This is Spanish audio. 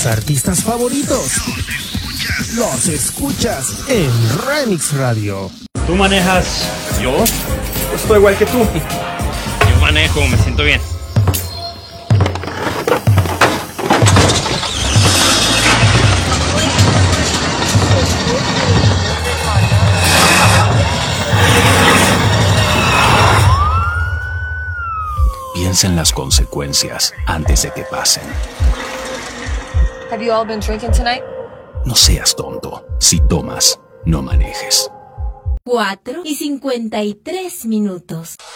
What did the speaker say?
tus artistas favoritos los escuchas en Remix Radio. ¿Tú manejas? ¿Yo? Estoy igual que tú. Yo manejo, me siento bien. Piensa en las consecuencias antes de que pasen. Have you all been drinking tonight? No seas tonto. Si tomas, no manejes. 4:53.